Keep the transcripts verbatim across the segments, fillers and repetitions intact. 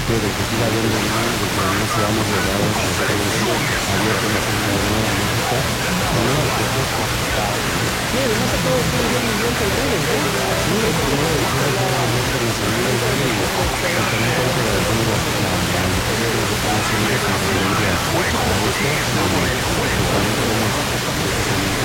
principio de que siga habiendo más, de que no seamos cerrados, de que estemos abiertos a escuchar nueva música y nuevas propuestas. Sí, además a todos ustedes ya nos gusta el reggae, ¿no? Sí, primero decía yo yo internacional del reggae y, y también por eso agradecemos la, la, la invitación de estar haciendo esta conferencia a esto y pues también queremos precisamente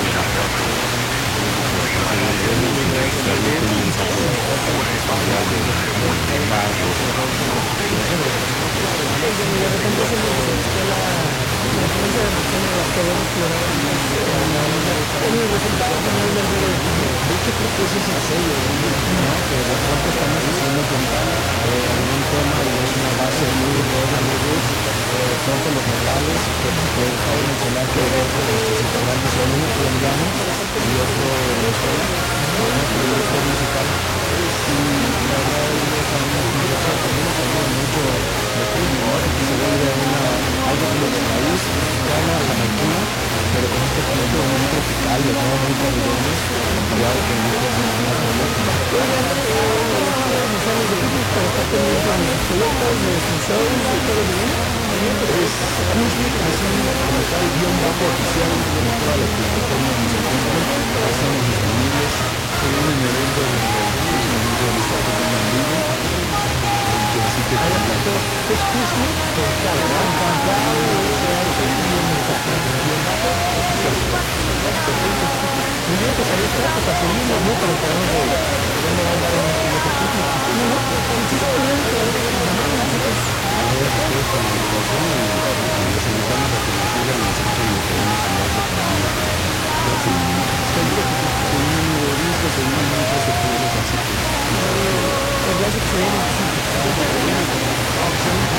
pues conseguir temas y transmitir un mensaje igual de, de paz, de, de nosotros. Sí, y de repente se nos existió la, la diferencia de emociones las que habíamos explorado antes en el, en el resultado final del reggae. De hecho, creo que ese es el sello de ellos, ¿no? Que de pronto estamos haciendo con eh, algún tema y es una base muy rosa, muy roots, eh, de pronto los metales, que pues, cabe mencionar que dos de nuestros integrantes son uno colombiano y otro venezolano, ¿no? Productor musical. Y la verdad ellos han conversado también nos ayudan mucho de ritmo, ¿no? Porque se vuelve una, algo como de raíz mexicana, jamaiquina, pero con este talento muy tropical, ¿no? Muy caribeño, igual que muchos más modernos. Oiga, Andrés, ¿cómo van las redes sociales del grupo para estar pendiente de sus proyectos, de sus shows, de todo bien? Es Kushnik, así como tal, guión bajo oficial en todas las plataformas nos encuentran, ahí estamos disponibles. Se vienen eventos dentro del próximo evento de estar tocando en vivo, este, así que A ver, pues, pero es Kuznik, con K, ¿verdad? Con K, S, H, guión bajo, oficial. Perfecto. Muy bien, pues ahí está, pues a seguirnos, ¿no? Para enterarnos de de dónde va a andar en este viaje Kuznik. No, no, muchísimas gracias por haber hecho la llamada, chicos. no, gracias a ustedes por la invitación y, y los invitamos a que nos sigan, nos escuchen y queremos andar tocando próximamente. Seguro que se, se viene un nuevo disco, se vienen muchas sorpresas, así que Pues gracias que se vienen, sí.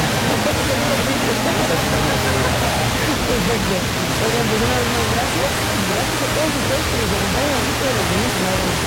Perfecto. Oigan, pues una vez más, gracias.